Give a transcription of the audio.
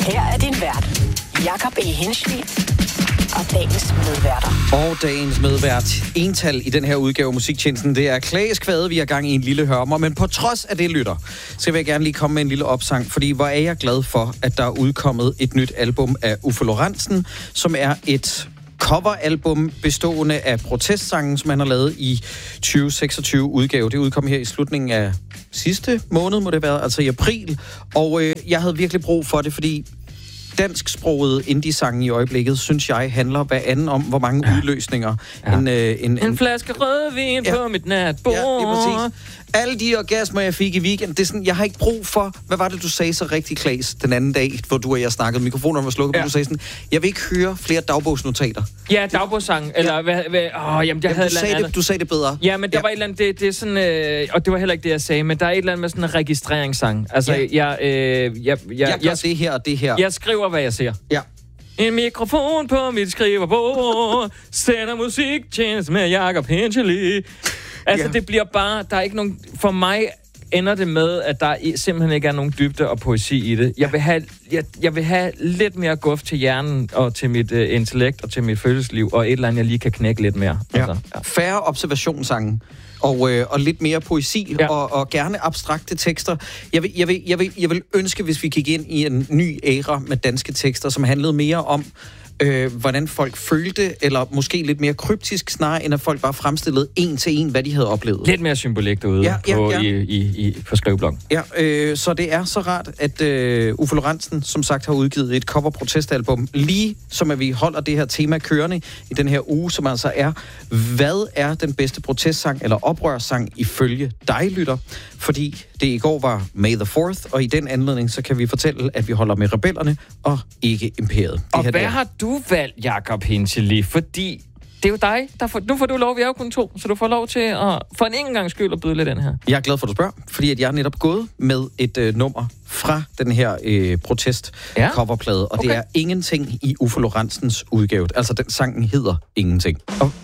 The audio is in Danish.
Her er din vært, Jakob E. Hinschli, og dagens medværter. Og dagens medvært, ental i den her udgave af Musiktjenesten, det er Klaas Kvade, vi er gang i en lille hørmer. Men på trods af det, lytter, så vil jeg gerne lige komme med en lille opsang, fordi hvor er jeg glad for, at der er udkommet et nyt album af Uffe Lorentzen, som er et coveralbum bestående af protestsange, som han har lavet i 2026 udgave. Det udkom her i slutningen af sidste måned, må det være, altså i april. Og jeg havde virkelig brug for det, fordi dansksproget indie-sangen i øjeblikket, synes jeg, handler hvad andet om, hvor mange udløsninger. En flaske rødvin på mit natbord. Ja, det er præcis. Alle de orgasmer, jeg fik i weekend, det er sådan, jeg har ikke brug for, hvad var det, du sagde så rigtig, Klaas, den anden dag, hvor du og jeg snakkede, mikrofonerne var slukket, men du sagde sådan, jeg vil ikke høre flere dagbogsnotater. Ja, dagbogssangen, eller du sagde det bedre. Ja, men der var et eller andet, det er sådan, og det var heller ikke det, jeg sagde, men der er et eller andet med sådan en registreringssang. Altså, jeg gør det her og det her. Jeg skriver, hvad jeg ser. Ja. En mikrofon på mit skrivebord, sender musiktjeneste med Jakob Hinschli. Altså, det bliver bare, der er ikke nogen, for mig ender det med, at der simpelthen ikke er nogen dybde og poesi i det. Jeg vil have lidt mere guf til hjernen og til mit intellekt og til mit følelsesliv, og et eller andet, jeg lige kan knække lidt mere. Ja. Altså, ja. Færre observationssange. Og lidt mere poesi, og gerne abstrakte tekster. Jeg vil ønske, hvis vi gik ind i en ny æra med danske tekster, som handlede mere om, hvordan folk følte, eller måske lidt mere kryptisk snarere, end at folk bare fremstillede en til en, hvad de havde oplevet. Lidt mere symbolik derude på skriveblokken. Ja, så det er så rart, at Uffe Lorentzen, som sagt, har udgivet et cover-protestalbum, lige som at vi holder det her tema kørende i den her uge, som altså er, hvad er den bedste protestsang eller oprørssang ifølge dig, lytter? Fordi det i går var May the 4th, og i den anledning, så kan vi fortælle, at vi holder med rebellerne og ikke imperiet. Og hvad har du valgt, Jakob Hinschli? Fordi det er jo dig, nu får du lov, vi er jo kun to, så du får lov til at for en enkelt gang skyld at byde lidt den her. Jeg er glad for, at du spørger, fordi at jeg er netop gået med et nummer fra den her protest-coverplade, og det er Ingenting i Uffe Lorentzens udgave. Altså, den sangen hedder Ingenting. Og